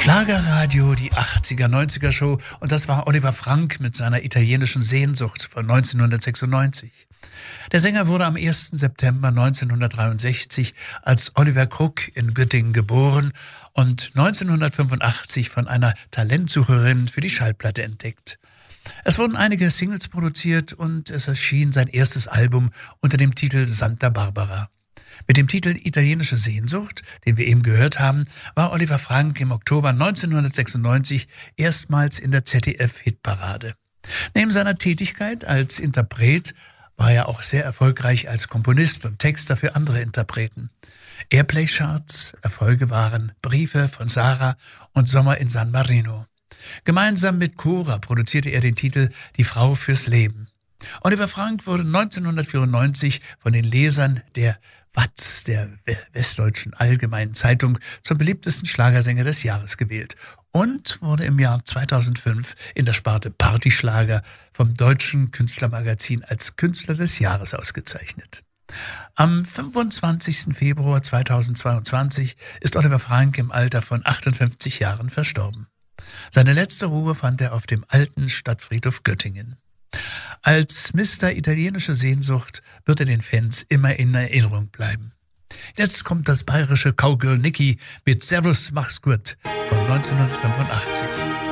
Schlagerradio, die 80er, 90er Show, und das war Oliver Frank mit seiner italienischen Sehnsucht von 1996. Der Sänger wurde am 1. September 1963 als Oliver Kruk in Göttingen geboren und 1985 von einer Talentsucherin für die Schallplatte entdeckt. Es wurden einige Singles produziert und es erschien sein erstes Album unter dem Titel Santa Barbara. Mit dem Titel Italienische Sehnsucht, den wir eben gehört haben, war Oliver Frank im Oktober 1996 erstmals in der ZDF-Hitparade. Neben seiner Tätigkeit als Interpret war er auch sehr erfolgreich als Komponist und Texter für andere Interpreten. Airplay-Charts, Erfolge waren Briefe von Sarah und Sommer in San Marino. Gemeinsam mit Cora produzierte er den Titel Die Frau fürs Leben. Oliver Frank wurde 1994 von den Lesern der WAZ, der Westdeutschen Allgemeinen Zeitung, zum beliebtesten Schlagersänger des Jahres gewählt und wurde im Jahr 2005 in der Sparte Partyschlager vom Deutschen Künstlermagazin als Künstler des Jahres ausgezeichnet. Am 25. Februar 2022 ist Oliver Frank im Alter von 58 Jahren verstorben. Seine letzte Ruhe fand er auf dem alten Stadtfriedhof Göttingen. Als Mr. Italienische Sehnsucht wird er den Fans immer in Erinnerung bleiben. Jetzt kommt das bayerische Cowgirl Niki mit Servus, mach's gut von 1985.